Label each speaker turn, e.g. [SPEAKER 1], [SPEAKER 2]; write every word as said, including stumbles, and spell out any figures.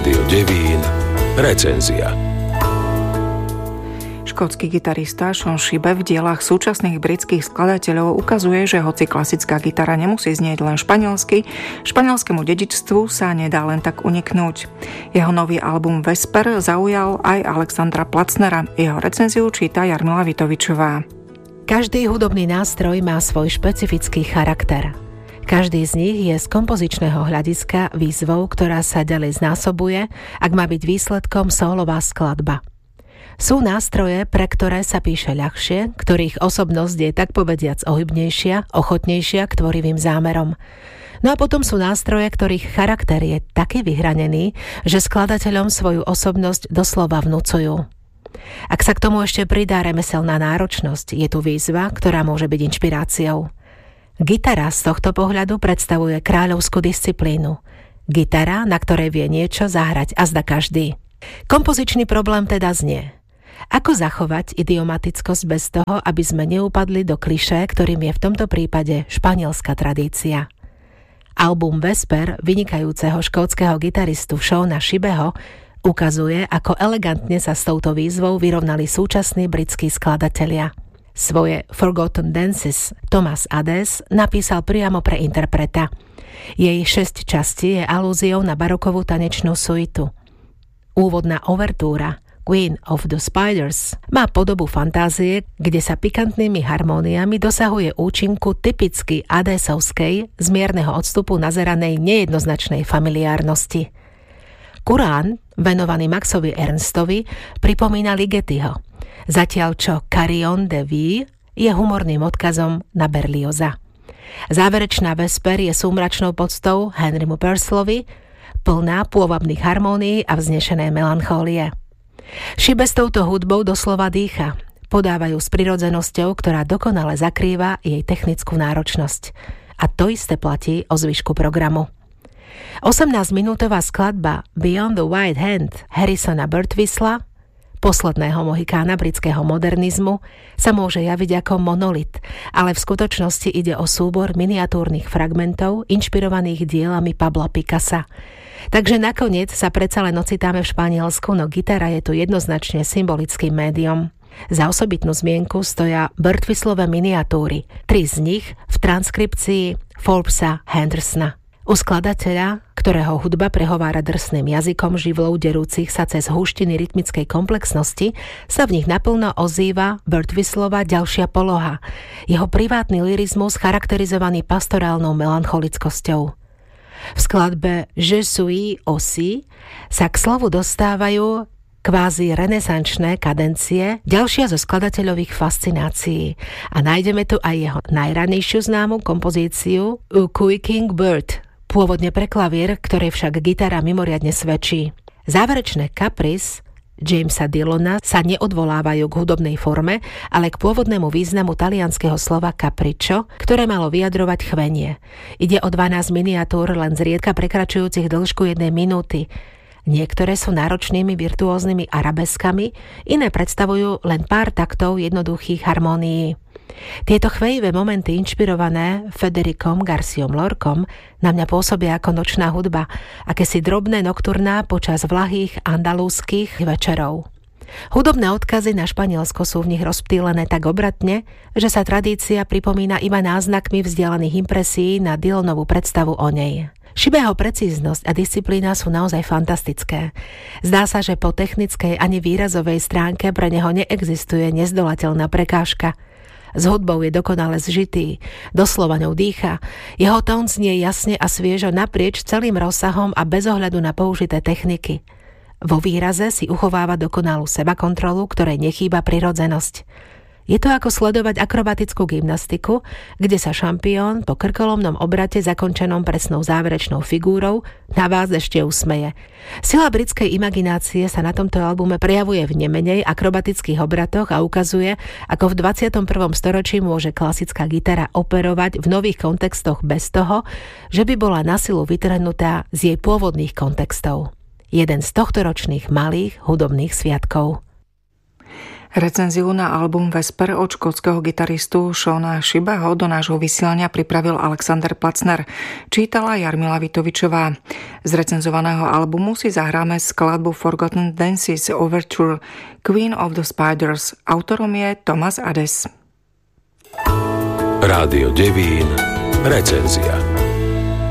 [SPEAKER 1] Rádio Devín, recenzia.
[SPEAKER 2] Škótsky gitarista Shaun Shibe v dielach súčasných britských skladateľov ukazuje, že hoci klasická gitara nemusí znieť len španielsky, španielskému dedičstvu sa nedá len tak uniknúť. Jeho nový album Vesper zaujal aj Alexandra Placnera. Jeho recenziu číta Jarmila Vitovičová.
[SPEAKER 3] Každý hudobný nástroj má svoj špecifický charakter. Každý z nich je z kompozičného hľadiska výzvou, ktorá sa ďalej znásobuje, ak má byť výsledkom sólová skladba. Sú nástroje, pre ktoré sa píše ľahšie, ktorých osobnosť je tak povediac ohybnejšia, ochotnejšia k tvorivým zámerom. No a potom sú nástroje, ktorých charakter je taký vyhranený, že skladateľom svoju osobnosť doslova vnúcujú. Ak sa k tomu ešte pridá remeselná náročnosť, je tu výzva, ktorá môže byť inšpiráciou. Gitara z tohto pohľadu predstavuje kráľovskú disciplínu. Gitara, na ktorej vie niečo zahrať azda každý. Kompozičný problém teda znie: ako zachovať idiomatickosť bez toho, aby sme neupadli do klišé, ktorým je v tomto prípade španielská tradícia. Album Vesper vynikajúceho škótskeho gitaristu Shauna Shibeho ukazuje, ako elegantne sa s touto výzvou vyrovnali súčasní britskí skladatelia. Svoje Forgotten Dances Thomas Adès napísal priamo pre interpreta. Jej šesť častí je alúziou na barokovú tanečnú suitu. Úvodná overtúra Queen of the Spiders má podobu fantázie, kde sa pikantnými harmóniami dosahuje účinku typicky adésovskej, z mierneho odstupu nazeranej nejednoznačnej familiárnosti. Kurán, venovaný Maxovi Ernstovi, pripomína Ligetiho, zatiaľ čo Carillon de Vie je humorným odkazom na Berlioza. Záverečná Vesper je súmračnou poctou Henrymu Purcellovi, plná pôvabných harmónií a vznešenej melanchólie. Shibe s touto hudbou doslova dýcha, podávajú s prirodzenosťou, ktorá dokonale zakrýva jej technickú náročnosť. A to isté platí o zvyšku programu. osemnásťminútová skladba Beyond the White Hand Harrisona Birtwhistla, posledného mohikána britského modernizmu, sa môže javiť ako monolit, ale v skutočnosti ide o súbor miniatúrnych fragmentov inšpirovaných dielami Pabla Picassa. Takže nakoniec sa predsa len ocitáme v Španielsku, no gitara je tu jednoznačne symbolickým médium. Za osobitnú zmienku stoja Birtwhistlove miniatúry, tri z nich v transkripcii Forbesa Hendersona. U skladateľa, ktorého hudba prehovára drsným jazykom živlov derúcich sa cez húštiny rytmickej komplexnosti, sa v nich naplno ozýva Birtwhistlova ďalšia poloha, jeho privátny lyrizmus charakterizovaný pastorálnou melancholickosťou. V skladbe Je suis aussi sa k slovu dostávajú kvázi renesančné kadencie, ďalšia zo skladateľových fascinácií. A nájdeme tu aj jeho najranejšiu známu kompozíciu A Quaking Bird, pôvodne pre klavír, ktorej však gitara mimoriadne svedčí. Záverečné Caprice Jamesa Dillona sa neodvolávajú k hudobnej forme, ale k pôvodnému významu talianskeho slova capriccio, ktoré malo vyjadrovať chvenie. Ide o dvanásť miniatúr, len zriedka prekračujúcich dĺžku jednej minúty. Niektoré sú náročnými virtuóznymi arabeskami, iné predstavujú len pár taktov jednoduchých harmónií. Tieto chvejivé momenty, inšpirované Federicom Garciom Lorcom, na mňa pôsobia ako nočná hudba, akési drobné nokturná počas vlahých andalúzskych večerov. Hudobné odkazy na Španielsko sú v nich rozptýlené tak obratne, že sa tradícia pripomína iba náznakmi vzdialených impresií na Dylanovú predstavu o nej. Shibeho precíznosť a disciplína sú naozaj fantastické. Zdá sa, že po technickej ani výrazovej stránke pre neho neexistuje nezdolateľná prekážka. S hudbou je dokonale zžitý, doslova ňou dýcha. Jeho tón znie jasne a sviežo naprieč celým rozsahom a bez ohľadu na použité techniky. Vo výraze si uchováva dokonalú sebakontrolu, ktorej nechýba prirodzenosť. Je to ako sledovať akrobatickú gymnastiku, kde sa šampión po krkolomnom obrate zakončenom presnou záverečnou figúrou na vás ešte usmeje. Sila britskej imaginácie sa na tomto albume prejavuje v nemenej akrobatických obratoch a ukazuje, ako v dvadsiatom prvom storočí môže klasická gitara operovať v nových kontextoch bez toho, že by bola na silu vytrhnutá z jej pôvodných kontextov. Jeden z tohtoročných malých hudobných sviatkov.
[SPEAKER 2] Recenziu na album Vesper od škótskeho gitaristu Shona Shibaho do nášho vysielania pripravil Alexander Placner. Čítala Jarmila Vitovičová. Z recenzovaného albumu si zahráme skladbu Forgotten Dances Overture Queen of the Spiders. Autorom je Thomas Adès.
[SPEAKER 1] Rádio Devín. Recenzia.